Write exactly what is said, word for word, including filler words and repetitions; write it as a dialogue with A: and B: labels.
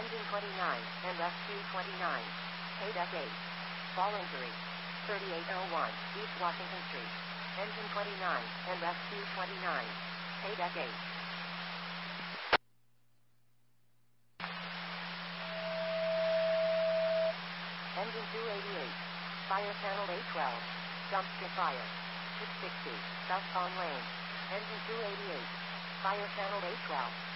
A: Engine twenty-nine and Rescue twenty-nine. K deck eight. Fall injury. thirty-eight oh one East Washington Street. Engine twenty-nine and Rescue twenty-nine. K deck eight. Engine two eighty-eight. Fire channel eight twelve. Dumpster fire. six sixty. Southbound lane. Engine two eighty-eight. Fire channel eight twelve.